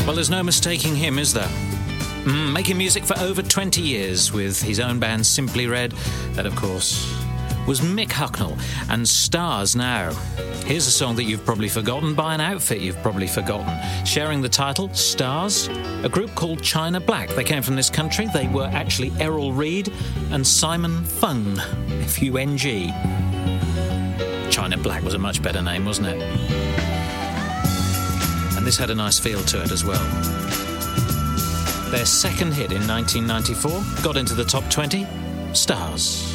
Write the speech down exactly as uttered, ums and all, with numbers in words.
Well, there's no mistaking him, is there? Mm, making music for over twenty years with his own band Simply Red. That, of course, was Mick Hucknall and Stars Now. Here's a song that you've probably forgotten by an outfit you've probably forgotten. Sharing the title, Stars, a group called China Black. They came from this country. They were actually Errol Reid and Simon Fung, F U N G. China Black was a much better name, wasn't it? And this had a nice feel to it as well. Their second hit in nineteen ninety-four got into the top twenty, Stars.